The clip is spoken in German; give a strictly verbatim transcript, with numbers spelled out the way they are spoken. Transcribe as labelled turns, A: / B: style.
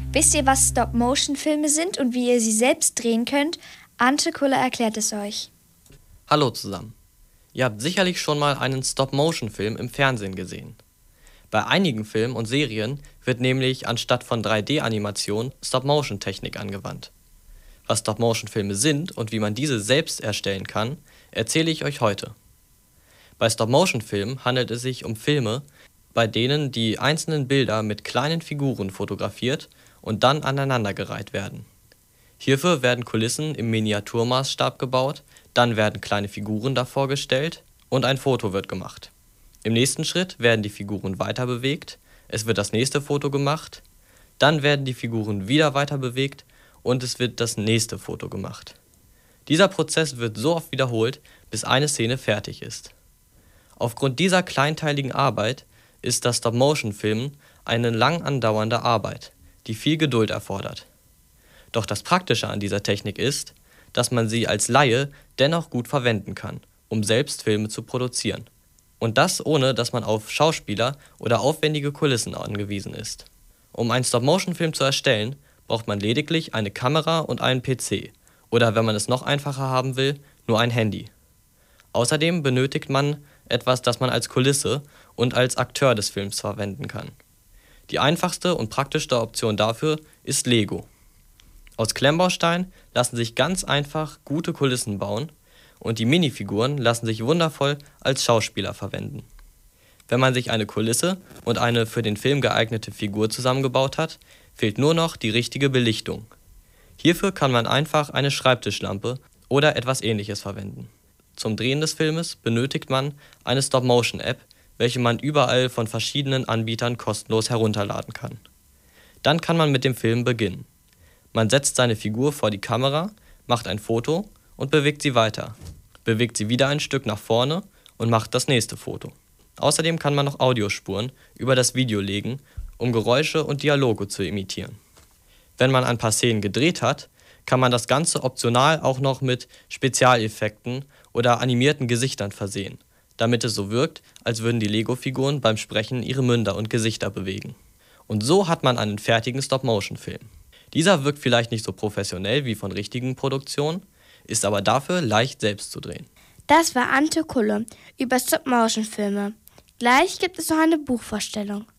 A: Wisst ihr, was Stop-Motion-Filme sind und wie ihr sie selbst drehen könnt? Ante Kuller erklärt es euch.
B: Hallo zusammen. Ihr habt sicherlich schon mal einen Stop-Motion-Film im Fernsehen gesehen. Bei einigen Filmen und Serien wird nämlich anstatt von drei D-Animation Stop-Motion-Technik angewandt. Was Stop-Motion-Filme sind und wie man diese selbst erstellen kann, erzähle ich euch heute. Bei Stop-Motion-Filmen handelt es sich um Filme, bei denen die einzelnen Bilder mit kleinen Figuren fotografiert und dann aneinandergereiht werden. Hierfür werden Kulissen im Miniaturmaßstab gebaut, dann werden kleine Figuren davor gestellt und ein Foto wird gemacht. Im nächsten Schritt werden die Figuren weiter bewegt, es wird das nächste Foto gemacht, dann werden die Figuren wieder weiter bewegt und es wird das nächste Foto gemacht. Dieser Prozess wird so oft wiederholt, bis eine Szene fertig ist. Aufgrund dieser kleinteiligen Arbeit ist das Stop-Motion-Filmen eine lang andauernde Arbeit, die viel Geduld erfordert. Doch das Praktische an dieser Technik ist, dass man sie als Laie dennoch gut verwenden kann, um selbst Filme zu produzieren. Und das ohne, dass man auf Schauspieler oder aufwendige Kulissen angewiesen ist. Um einen Stop-Motion-Film zu erstellen, braucht man lediglich eine Kamera und einen P C oder, wenn man es noch einfacher haben will, nur ein Handy. Außerdem benötigt man etwas, das man als Kulisse und als Akteur des Films verwenden kann. Die einfachste und praktischste Option dafür ist Lego. Aus Klemmbaustein lassen sich ganz einfach gute Kulissen bauen und die Minifiguren lassen sich wundervoll als Schauspieler verwenden. Wenn man sich eine Kulisse und eine für den Film geeignete Figur zusammengebaut hat, fehlt nur noch die richtige Belichtung. Hierfür kann man einfach eine Schreibtischlampe oder etwas Ähnliches verwenden. Zum Drehen des Filmes benötigt man eine Stop-Motion-App, welche man überall von verschiedenen Anbietern kostenlos herunterladen kann. Dann kann man mit dem Film beginnen. Man setzt seine Figur vor die Kamera, macht ein Foto und bewegt sie weiter, bewegt sie wieder ein Stück nach vorne und macht das nächste Foto. Außerdem kann man noch Audiospuren über das Video legen, um Geräusche und Dialoge zu imitieren. Wenn man ein paar Szenen gedreht hat, kann man das Ganze optional auch noch mit Spezialeffekten oder animierten Gesichtern versehen, damit es so wirkt, als würden die Lego-Figuren beim Sprechen ihre Münder und Gesichter bewegen. Und so hat man einen fertigen Stop-Motion-Film. Dieser wirkt vielleicht nicht so professionell wie von richtigen Produktionen, ist aber dafür leicht selbst zu drehen.
A: Das war Ante Kuller über Stop-Motion-Filme. Gleich gibt es noch eine Buchvorstellung.